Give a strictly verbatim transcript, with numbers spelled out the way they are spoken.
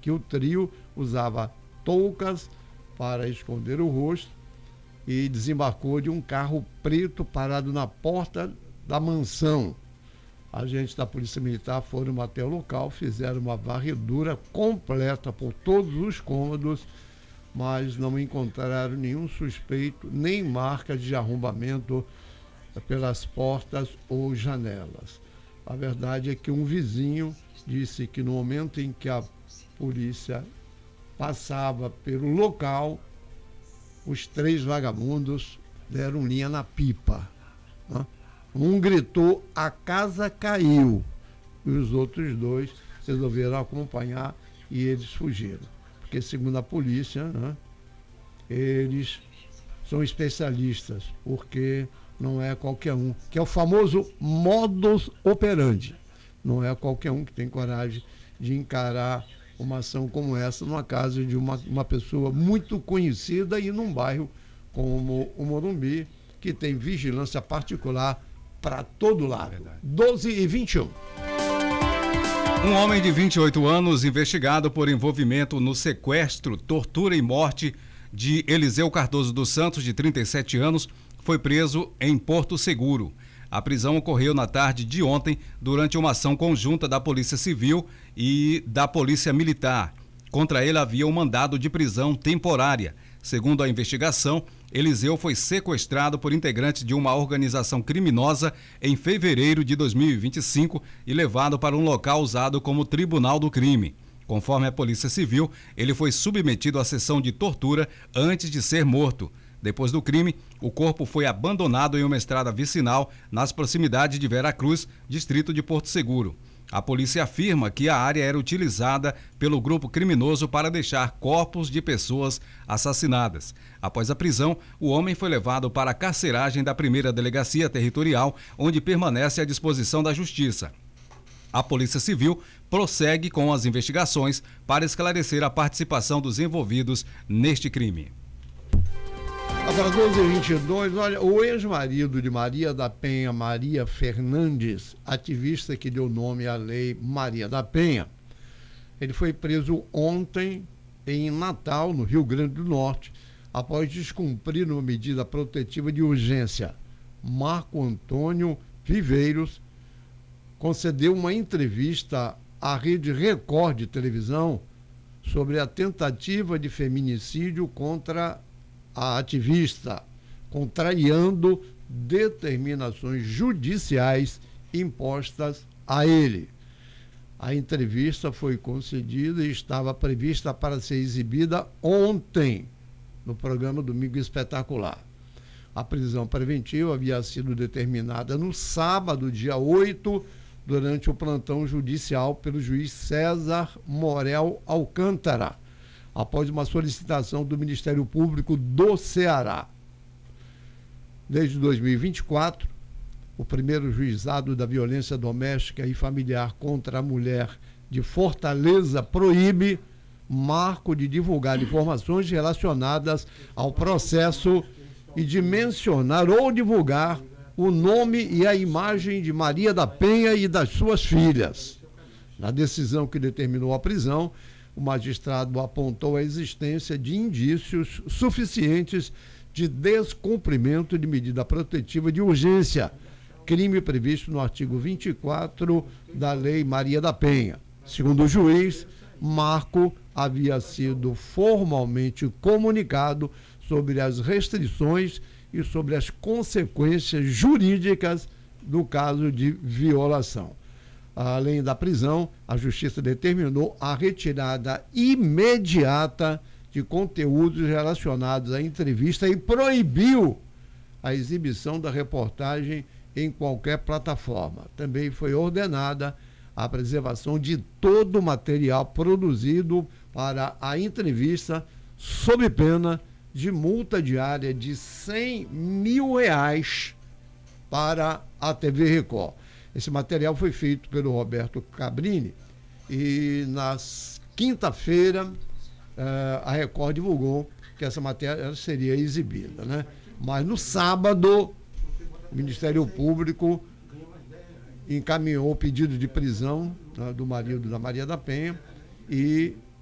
que o trio usava toucas para esconder o rosto e desembarcou de um carro preto parado na porta da mansão. Agentes da Polícia Militar foram até o local, fizeram uma varredura completa por todos os cômodos, mas não encontraram nenhum suspeito, nem marca de arrombamento pelas portas ou janelas. A verdade é que um vizinho disse que no momento em que a polícia passava pelo local, os três vagabundos deram linha na pipa, né? Um gritou, a casa caiu, e os outros dois resolveram acompanhar e eles fugiram. Porque, segundo a polícia, né, eles são especialistas, porque não é qualquer um, que é o famoso modus operandi. Não é qualquer um que tem coragem de encarar uma ação como essa numa casa de uma, uma pessoa muito conhecida e num bairro como o Morumbi, que tem vigilância particular para todo lado. É doze e vinte e um. Um homem de vinte e oito anos investigado por envolvimento no sequestro, tortura e morte de Eliseu Cardoso dos Santos, de trinta e sete anos, foi preso em Porto Seguro. A prisão ocorreu na tarde de ontem durante uma ação conjunta da Polícia Civil e da Polícia Militar. Contra ele havia um mandado de prisão temporária. Segundo a investigação, Eliseu foi sequestrado por integrantes de uma organização criminosa em fevereiro de dois mil e vinte e cinco e levado para um local usado como tribunal do crime. Conforme a Polícia Civil, ele foi submetido à sessão de tortura antes de ser morto. Depois do crime, o corpo foi abandonado em uma estrada vicinal nas proximidades de Veracruz, distrito de Porto Seguro. A polícia afirma que a área era utilizada pelo grupo criminoso para deixar corpos de pessoas assassinadas. Após a prisão, o homem foi levado para a carceragem da primeira delegacia territorial, onde permanece à disposição da Justiça. A Polícia Civil prossegue com as investigações para esclarecer a participação dos envolvidos neste crime. Agora, doze e vinte e dois, olha, o ex-marido de Maria da Penha, Maria Fernandes, ativista que deu nome à lei Maria da Penha, ele foi preso ontem em Natal, no Rio Grande do Norte, após descumprir uma medida protetiva de urgência. Marco Antônio Viveiros concedeu uma entrevista à Rede Record de televisão sobre a tentativa de feminicídio contra a ativista, contrariando determinações judiciais impostas a ele. A entrevista foi concedida e estava prevista para ser exibida ontem, no programa Domingo Espetacular. A prisão preventiva havia sido determinada no sábado, dia oito, durante o plantão judicial pelo juiz César Morel Alcântara, após uma solicitação do Ministério Público do Ceará. Desde dois mil e vinte e quatro, o primeiro juizado da violência doméstica e familiar contra a mulher de Fortaleza proíbe Marco de divulgar informações relacionadas ao processo e de mencionar ou divulgar o nome e a imagem de Maria da Penha e das suas filhas. Na decisão que determinou a prisão, o magistrado apontou a existência de indícios suficientes de descumprimento de medida protetiva de urgência, crime previsto no artigo vinte e quatro da Lei Maria da Penha. Segundo o juiz, Marco havia sido formalmente comunicado sobre as restrições e sobre as consequências jurídicas do caso de violação. Além da prisão, a Justiça determinou a retirada imediata de conteúdos relacionados à entrevista e proibiu a exibição da reportagem em qualquer plataforma. Também foi ordenada a preservação de todo o material produzido para a entrevista, sob pena de multa diária de cem mil reais para a T V Record. Esse material foi feito pelo Roberto Cabrini e na quinta-feira eh, a Record divulgou que essa matéria seria exibida, né? Mas no sábado o Ministério Público encaminhou o pedido de prisão, né, do marido da Maria da Penha e